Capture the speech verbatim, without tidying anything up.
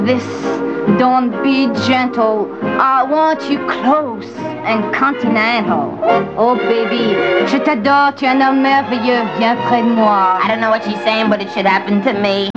This, don't be gentle. I want you close and continental. Oh, baby, je t'adore, tu es un homme merveilleux. Viens près de moi. I don't know what she's saying, but it should happen to me.